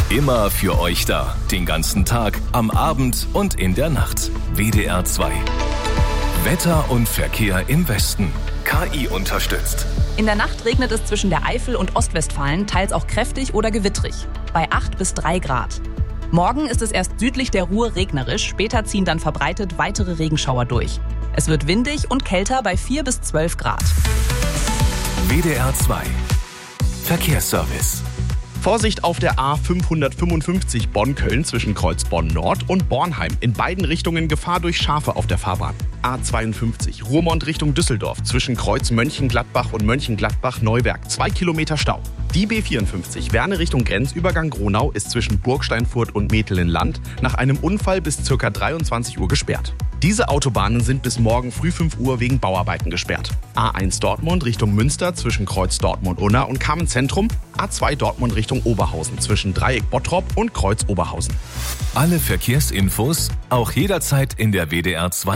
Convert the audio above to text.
Immer für euch da. Den ganzen Tag, am Abend und in der Nacht. WDR 2. Wetter und Verkehr im Westen. KI unterstützt. In der Nacht regnet es zwischen der Eifel und Ostwestfalen teils auch kräftig oder gewittrig. Bei 8 bis 3 Grad. Morgen ist es erst südlich der Ruhr regnerisch, später ziehen dann verbreitet weitere Regenschauer durch. Es wird windig und kälter bei 4 bis 12 Grad. WDR 2. Verkehrsservice. Vorsicht auf der A555 Bonn-Köln zwischen Kreuz Bonn-Nord und Bornheim. In beiden Richtungen Gefahr durch Schafe auf der Fahrbahn. A52 Ruhrmond Richtung Düsseldorf zwischen Kreuz Mönchengladbach und Mönchengladbach-Neuwerk. 2 Kilometer Stau. Die B54 Werne Richtung Grenzübergang Gronau ist zwischen Burgsteinfurt und Metelen-Land nach einem Unfall bis ca. 23 Uhr gesperrt. Diese Autobahnen sind bis morgen früh 5 Uhr wegen Bauarbeiten gesperrt. A1 Dortmund Richtung Münster zwischen Kreuz Dortmund-Unna und Kamen-Zentrum. A2 Dortmund Richtung Oberhausen zwischen Dreieck Bottrop und Kreuz Oberhausen. Alle Verkehrsinfos auch jederzeit in der WDR 2